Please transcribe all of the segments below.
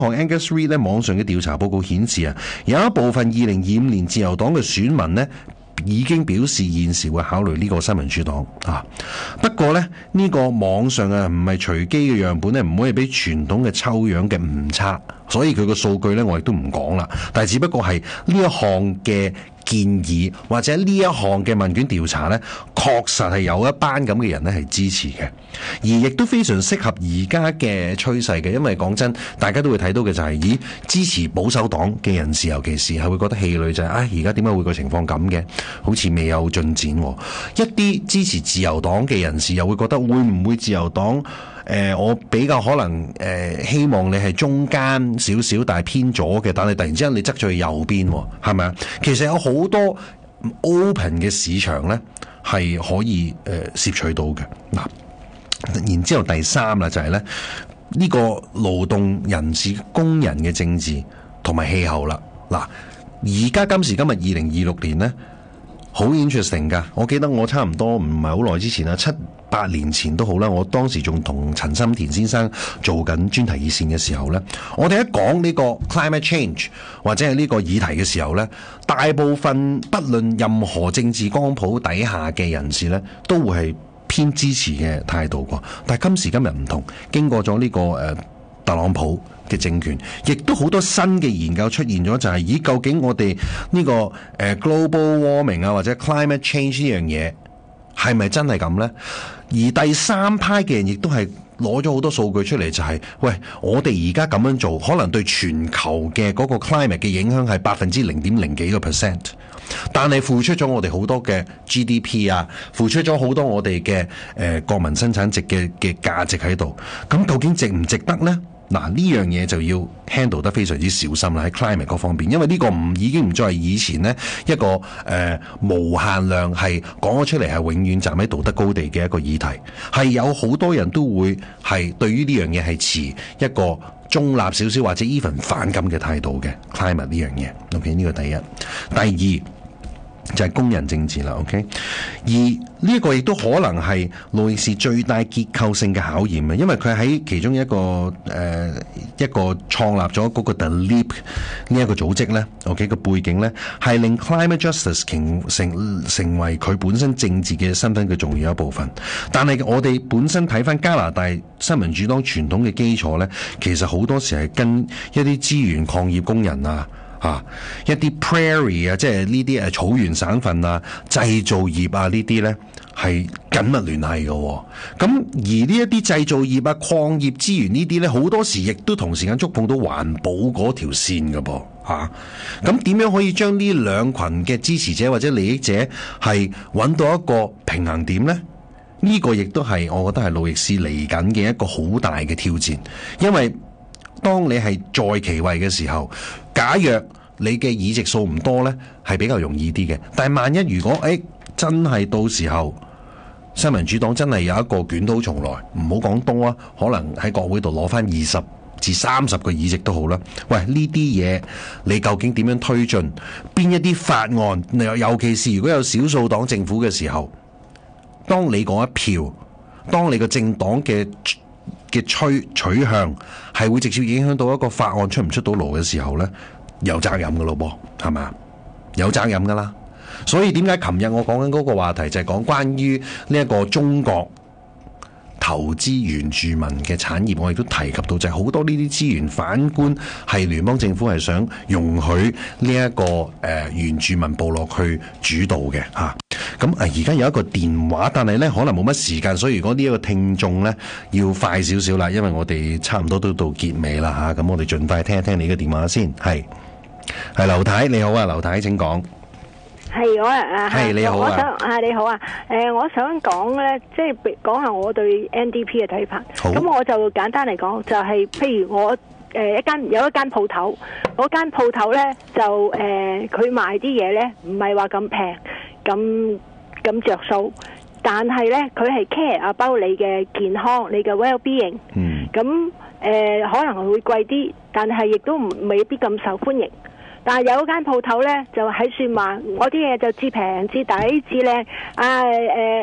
Angus Reid 咧網上嘅調查報告顯示啊，有一部分2025年自由黨嘅選民呢已經表示現時會考慮呢個新民主黨啊。不過呢，呢個網上啊唔係隨機嘅樣本呢，唔可以俾傳統嘅抽樣嘅誤差，所以佢個數據呢，我亦都唔講啦。但係只不過係呢一項嘅建議或者呢一項嘅問卷調查呢，確實係有一班咁嘅人呢係支持嘅，而亦都非常適合而家嘅趨勢嘅。因為講真，大家都會睇到嘅就係，咦，支持保守黨嘅人士，尤其是係會覺得氣餒就係，而家點解會個情況咁嘅？好似未有進展喎。一啲支持自由黨嘅人士又會覺得，會唔會自由黨我比較可能希望你係中間少少，但係偏左嘅，但係突然之間你側咗去右邊，係咪啊？其實有好多 open 嘅市場咧，係可以攝取到嘅。嗱，然之後第三啦，就係咧呢個勞動人士、工人嘅政治同埋氣候啦。嗱，而家今時今日2026年咧，好 interesting 噶。我記得我差唔多唔係好耐之前啦，7-8年前都好啦，我當時仲同陳心田先生做緊專題熱線嘅時候咧，我哋一講呢個 climate change 或者係呢個議題嘅時候咧，大部分不論任何政治光譜底下嘅人士咧，都會係偏支持嘅態度啩。但係今時今日唔同，經過咗呢個特朗普嘅政權，亦都好多新嘅研究出現咗，就係咦，究竟我哋呢個global warming 啊或者 climate change 呢樣嘢係咪真係咁呢？而第三派嘅人亦都係攞咗好多數據出嚟，就係喂，我哋而家咁樣做，可能對全球嘅嗰個 climate 嘅影響係0.0幾個 percent， 但係付出咗我哋好多嘅 GDP 啊，付出咗好多我哋嘅國民生產值嘅價值喺度，咁究竟值唔值得呢？嗱，呢樣嘢就要 handle 得非常之小心啦，喺 climate 嗰方面，因為呢個已經唔再係以前呢一個無限量係講咗出嚟係永遠站喺道德高地嘅一個議題，係有好多人都會係對於呢樣嘢係持一個中立少少或者 even 反感嘅態度嘅 climate 呢樣嘢。OK， 呢個第一。第二就係工人政治啦。 OK， 而呢一個亦都可能係路易士最大結構性嘅考驗啊，因為佢喺其中一個創立咗嗰個 The Leap 呢一個組織咧。 OK， 個背景咧係令 climate justice 成為佢本身政治嘅身份嘅重要一部分。但係我哋本身睇翻加拿大新民主黨傳統嘅基礎咧，其實好多時係跟一啲資源礦業工人一啲 prairie 啊，即係呢啲草原省份啊、製造業啊呢啲咧係緊密聯繫嘅。咁而呢一啲製造業啊、礦業資源呢啲咧，好多時亦都同時間觸碰到環保嗰條線嘅噃嚇。咁點樣可以將呢兩群嘅支持者或者利益者係揾到一個平衡點咧？呢個亦都係我覺得係路易士嚟緊嘅一個好大嘅挑戰，因為當你係在其位嘅時候，假若你嘅議席數唔多呢，係比較容易啲嘅。但係萬一如果真係到時候新民主黨真係有一個捲土重來，唔好講多啊，可能喺國會度攞翻20至30個議席都好啦。喂，呢啲嘢你究竟點樣推進？邊一啲法案？尤其是如果有少數黨政府嘅時候，當你嗰一票，當你個政黨嘅取向係會直接影響到一個法案出唔出到爐嘅時候呢，有責任噶咯噃，係嘛？有責任噶啦。所以點解琴日我講緊嗰個話題就係講關於呢一個中國投資原住民嘅產業，我亦都提及到就係好多呢啲資源反觀係聯邦政府係想容許呢一個原住民部落去主導嘅嚇。咁而家有一個電話，但係咧可能冇乜時間，所以如果呢一個聽眾咧要快少少啦，因為我哋差唔多都到結尾啦嚇。咁我哋盡快聽一聽你嘅電話先。係劉太，你好啊，劉太請講。 係我係你好啊， 你好啊。我想講咧，即係講下我對 NDP 嘅睇法。咁我就簡單嚟講，就係譬如我有一間鋪頭，嗰間鋪頭咧就佢賣啲嘢咧唔係話咁平咁着數，但係咧佢係 care about你嘅健康，你嘅 well-being。咁可能會貴啲，但係亦都未必咁受歡迎。但係有間鋪頭咧，就喺算話，我啲嘢就至平至抵至靚，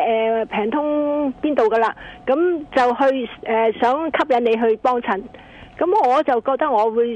平通邊度噶啦，咁就去想吸引你去幫襯， 咁我就覺得我會